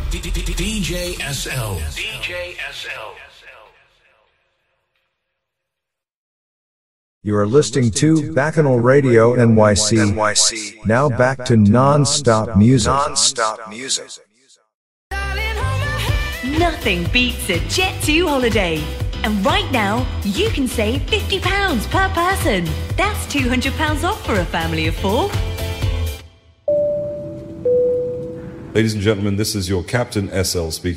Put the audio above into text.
DJ SL. DJ SL. You are listening to Bacchanal Radio NYC. Now back to non-stop music. Nothing beats a Jet2 holiday. And right now, you can save £50 per person. That's £200 off for a family of 4. Ladies and gentlemen, this is your Captain SL speaking.